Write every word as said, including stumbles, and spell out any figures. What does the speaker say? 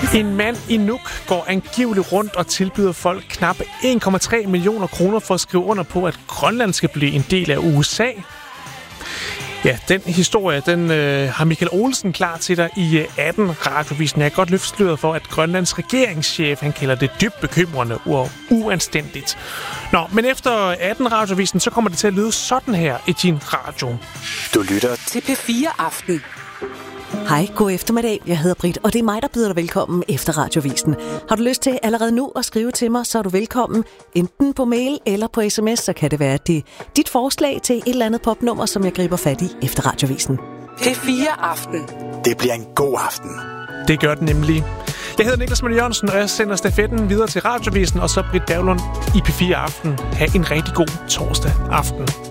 En mand i Nuuk går angiveligt rundt og tilbyder folk knap en komma tre millioner kroner for at skrive under på, at Grønland skal blive en del af U S A. Ja, den historie, den øh, har Michael Olsen klar til dig i atten radiovisen. Jeg kan godt løfte sløret for, at Grønlands regeringschef, han kalder det dybt bekymrende og uanstændigt. Nå, men efter atten radiovisen, så kommer det til at lyde sådan her i din radio. Du lytter til P fire Aften. Hej, god eftermiddag. Jeg hedder Britt, og det er mig, der byder dig velkommen efter radiovisen. Har du lyst til allerede nu at skrive til mig, så er du velkommen. Enten på mail eller på sms, så kan det være det. Dit forslag til et eller andet popnummer, som jeg griber fat i efter radiovisen. P fire Aften. Det bliver en god aften. Det gør den nemlig. Jeg hedder Niklas Møller Jørgensen, og jeg sender stafetten videre til radiovisen, og så Britt Berglund i P fire Aften. Ha' en rigtig god torsdag aften.